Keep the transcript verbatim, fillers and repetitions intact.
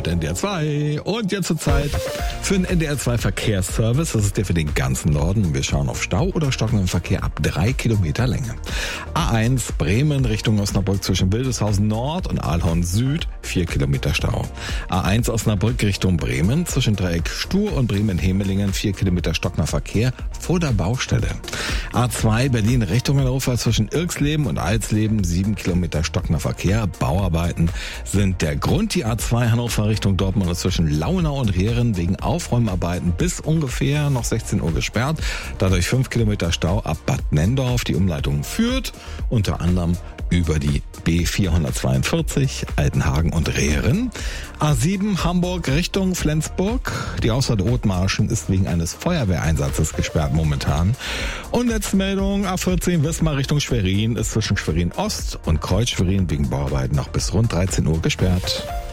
hört N D R zwei. Und jetzt zur Zeit für den N D R zwei Verkehrsservice. Das ist der für den ganzen Norden. Wir schauen auf Stau oder stockenden Verkehr ab drei Kilometer Länge. A eins Bremen Richtung Osnabrück zwischen Wildeshausen Nord und Aalhorn Süd, vier Kilometer Stau. A eins Osnabrück Richtung Bremen zwischen Dreieck Stur und Bremen-Hemelingen, vier Kilometer stockender Verkehr vor der Baustelle. A zwei Berlin Richtung Hannover zwischen Irxleben und Alsleben, sieben Kilometer stockender Verkehr. Bauarbeiten sind der Grund. Die A zwei Hannover Richtung Dortmund ist zwischen Launau und Rehren wegen Aufräumarbeiten bis ungefähr noch sechzehn Uhr gesperrt. Dadurch fünf Kilometer Stau ab Bad Nendorf. Die Umleitung führt unter anderem über die B vierhundertzweiundvierzig Altenhagen und Rehren. A sieben Hamburg Richtung Flensburg. Die Ausfahrt Othmarschen ist wegen eines Feuerwehreinsatzes gesperrt momentan. Und letzte Meldung, A vierzehn Wismar Richtung Schwerin ist zwischen Schwerin Ost und Kreuz Schwerin wegen Bauarbeiten noch bis rund dreizehn Uhr gesperrt.